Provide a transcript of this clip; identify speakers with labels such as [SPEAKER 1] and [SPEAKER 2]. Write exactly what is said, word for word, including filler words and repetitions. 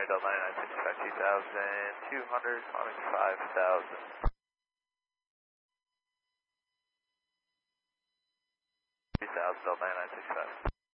[SPEAKER 1] Miami Delta ninety-nine sixty-five, two thousand two hundred, climbing five thousand. two thousand Delta ninety-nine sixty-five.